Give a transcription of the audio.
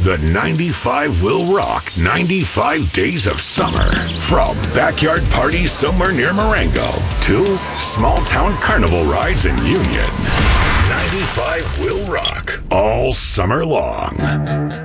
The 95 will rock 95 days of summer. From backyard parties somewhere near Marengo to small town carnival rides in Union. 95 will rock all summer long.